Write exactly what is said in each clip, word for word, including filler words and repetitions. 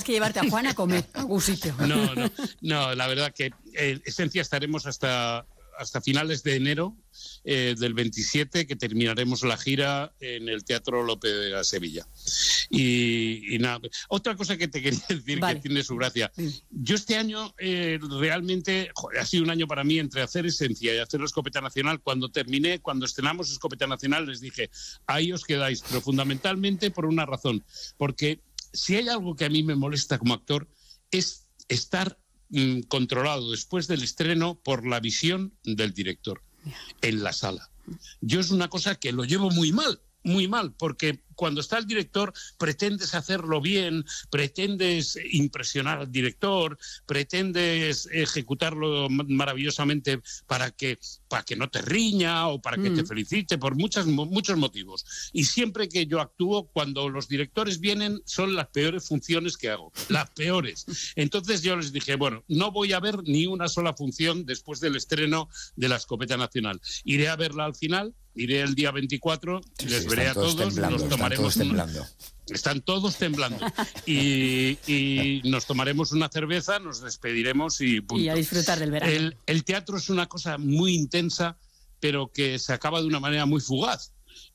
que llevarte a Juan a comer a algún sitio. No, no, no, la verdad que en esencia estaremos hasta, hasta finales de enero eh, del veintisiete, que terminaremos la gira en el Teatro Lope de la Sevilla. Y, y nada, otra cosa que te quería decir, vale, que tiene su gracia. Sí. Yo este año eh, realmente, joder, ha sido un año para mí entre hacer Esencia y hacer la Escopeta Nacional. Cuando terminé, cuando estrenamos Escopeta Nacional, les dije, ahí os quedáis, pero fundamentalmente por una razón, porque si hay algo que a mí me molesta como actor es estar mmm, controlado después del estreno por la visión del director en la sala. Yo es una cosa que lo llevo muy mal, muy mal, porque cuando está el director pretendes hacerlo bien, pretendes impresionar al director, pretendes ejecutarlo maravillosamente para que, para que no te riña o para que mm. te felicite, por muchas, muchos motivos. Y siempre que yo actúo, cuando los directores vienen, son las peores funciones que hago, las peores. Entonces yo les dije, bueno, no voy a ver ni una sola función después del estreno de la Escopeta Nacional. Iré a verla al final, iré el día veinticuatro, sí, les sí, veré a todos, temblando, nos tomaremos todos temblando. Un, están todos temblando. Y, y nos tomaremos una cerveza, nos despediremos y punto. Y a disfrutar del verano. El, el teatro es una cosa muy intensa, pero que se acaba de una manera muy fugaz.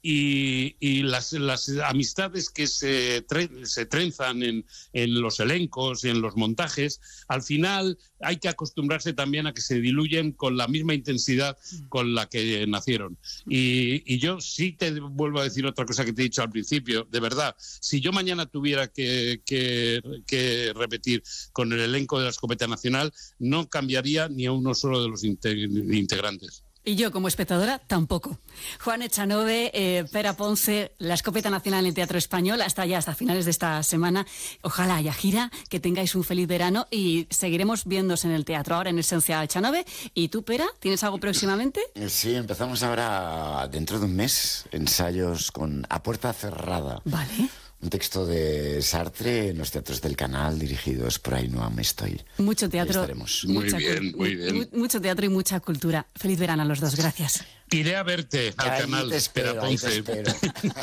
Y, y las, las amistades que se, tre, se trenzan en, en los elencos y en los montajes, al final hay que acostumbrarse también a que se diluyen con la misma intensidad con la que nacieron. Y, y yo sí te vuelvo a decir otra cosa que te he dicho al principio, de verdad, si yo mañana tuviera que, que, que repetir con el elenco de la Escopeta Nacional, no cambiaría ni a uno solo de los integrantes. Y yo, como espectadora, tampoco. Juan Echanove, eh, Pere Ponce, la Escopeta Nacional en el Teatro Español, hasta ya, hasta finales de esta semana. Ojalá haya gira, que tengáis un feliz verano y seguiremos viéndose en el teatro. Ahora en Esencia Echanove. ¿Y tú, Pere, tienes algo próximamente? Sí, empezamos ahora, dentro de un mes, ensayos con A Puerta Cerrada. Vale. Un texto de Sartre en los teatros del Canal, dirigidos por Ainhoa Mestoy. Mucho teatro. Muy bien, muy bien. Mucho teatro y mucha cultura. Feliz verano a los dos, gracias. Iré a verte al ahí Canal, te espero, Pere Ponce. Ahí te espero.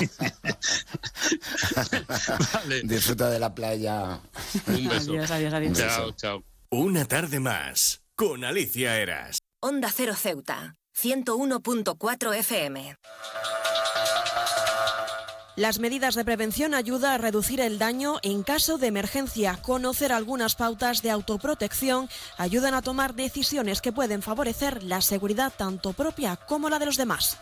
Vale. Disfruta de la playa. Un beso. Adiós, adiós, adiós. Chao, chao. Una tarde más, con Alicia Eras. Onda Cero Ceuta, ciento uno punto cuatro F M. Las medidas de prevención ayudan a reducir el daño en caso de emergencia. Conocer algunas pautas de autoprotección ayudan a tomar decisiones que pueden favorecer la seguridad tanto propia como la de los demás.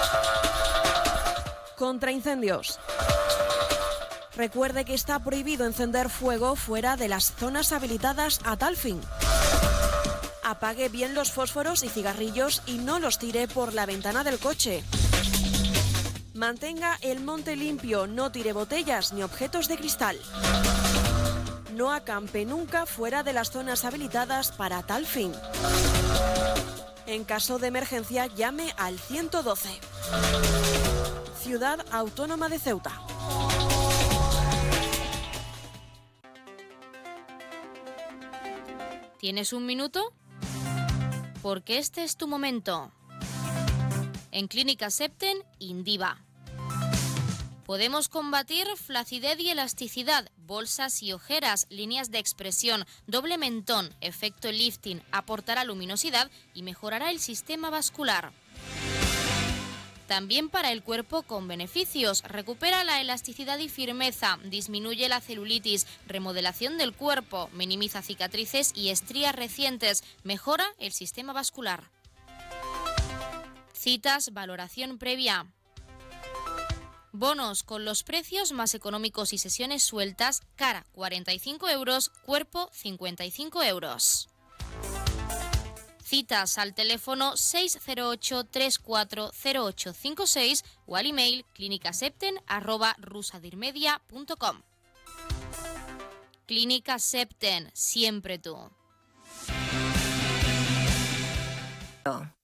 Contra incendios. Recuerde que está prohibido encender fuego fuera de las zonas habilitadas a tal fin. Apague bien los fósforos y cigarrillos y no los tire por la ventana del coche. Mantenga el monte limpio, no tire botellas ni objetos de cristal. No acampe nunca fuera de las zonas habilitadas para tal fin. En caso de emergencia, llame al ciento doce. Ciudad Autónoma de Ceuta. ¿Tienes un minuto? Porque este es tu momento. En Clínica Septen, Indiva. Podemos combatir flacidez y elasticidad, bolsas y ojeras, líneas de expresión, doble mentón, efecto lifting, aportará luminosidad y mejorará el sistema vascular. También para el cuerpo con beneficios, recupera la elasticidad y firmeza, disminuye la celulitis, remodelación del cuerpo, minimiza cicatrices y estrías recientes, mejora el sistema vascular. Citas, valoración previa. Bonos con los precios más económicos y sesiones sueltas, cara cuarenta y cinco euros, cuerpo cincuenta y cinco euros. Citas al teléfono seis cero ocho, tres cuatro cero ocho cinco seis o al email clinicasepten arroba rusadirmedia punto com. Clínica Septen, siempre tú.